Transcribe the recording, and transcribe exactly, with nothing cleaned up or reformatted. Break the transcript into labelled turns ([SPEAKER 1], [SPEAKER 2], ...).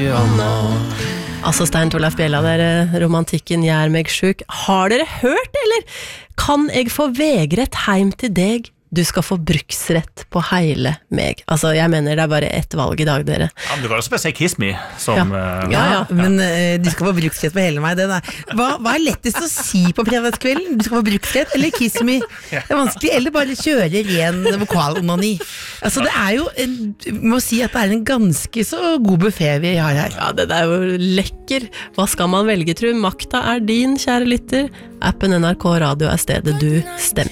[SPEAKER 1] Anna.
[SPEAKER 2] Altså Stein Torleif Bjella, dere, romantikken gjør meg sjuk. Har dere hørt, eller? Kan jeg få vegrett heim til deg? Du skal få bruksrett på hele meg. Altså, jeg mener det er bare ett valg i dag, dere.
[SPEAKER 3] Ja, men du kan også bare si Kiss Me. Som,
[SPEAKER 2] ja.
[SPEAKER 3] Uh,
[SPEAKER 2] Ja, ja.
[SPEAKER 4] Men uh, du skal få bruksrett på hele meg, det der. Hva, hva er lettest å si på fredagskvelden? Du skal få bruksrett, eller kiss me? Det er vanskelig, eller bare kjøre ren vokalonani. Altså, det er jo, en, må si at det er en ganske så god buffet vi har her.
[SPEAKER 2] Ja, det er jo lekker. Hva skal man velge, tro? Makta er din, kjære lytter. Appen N R K Radio er stedet du stemmer.